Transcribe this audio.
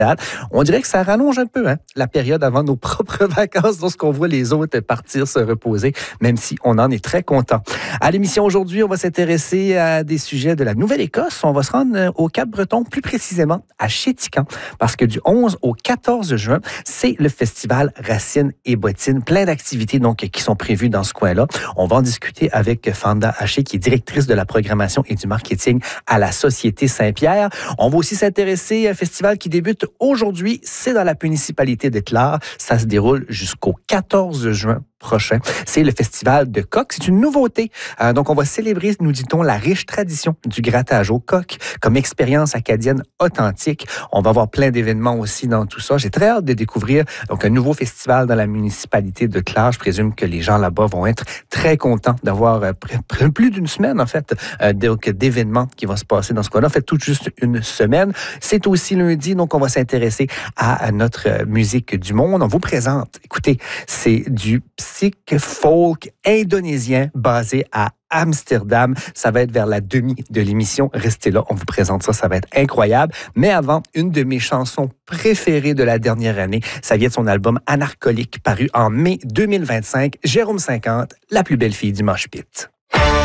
On dirait que ça rallonge un peu la période avant nos propres vacances lorsqu'on voit les autres partir se reposer, même si on en est très content. À l'émission aujourd'hui, on va s'intéresser à des sujets de la Nouvelle-Écosse. On va se rendre au Cap-Breton, plus précisément à Chéticamp, parce que du 11 au 14 juin, c'est le festival Racines et Bottines. Plein d'activités donc qui sont prévues dans ce coin-là. On va en discuter avec Fanda Haché, qui est directrice de la programmation et du marketing à la Société Saint-Pierre. On va aussi s'intéresser à un festival qui débute aujourd'hui. C'est dans la municipalité de Clare. Ça se déroule jusqu'au 14 juin prochain. C'est le festival de coq. C'est une nouveauté. Donc, on va célébrer, nous dit-on, la riche tradition du grattage au coq comme expérience acadienne authentique. On va avoir plein d'événements aussi dans tout ça. J'ai très hâte de découvrir donc un nouveau festival dans la municipalité de Clare. Je présume que les gens là-bas vont être très contents d'avoir plus d'une semaine, en fait, d'événements qui vont se passer dans ce coin-là. En fait, tout juste une semaine. C'est aussi lundi, donc on va s'intéresser à notre musique du monde. On vous présente, écoutez, c'est du psych folk indonésien basé à Amsterdam. Ça va être vers la demi de l'émission. Restez là, on vous présente ça, ça va être incroyable. Mais avant, une de mes chansons préférées de la dernière année, ça vient de son album Anarcholique, paru en mai 2025. Jérôme 50, la plus belle fille du mosh pit.